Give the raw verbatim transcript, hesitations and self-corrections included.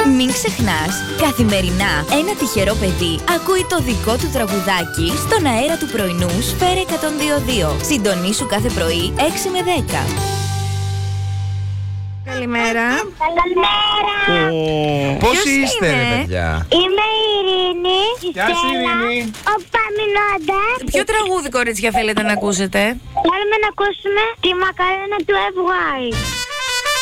Μην ξεχνάς, καθημερινά ένα τυχερό παιδί ακούει το δικό του τραγουδάκι στον αέρα του πρωινού Σπέρ εκατόν δύο κόμμα δύο. Συντονίσου κάθε πρωί έξι με δέκα. Καλημέρα. Καλημέρα. Πώς είστε, ρε παιδιά? Είμαι η Ειρήνη. Γεια σου, Ειρήνη. Ο Παμινώντας. Ποιο τραγούδι, κορίτσια, θέλετε να ακούσετε? Θέλουμε να ακούσουμε τη μακαρένα του εφ γουάι.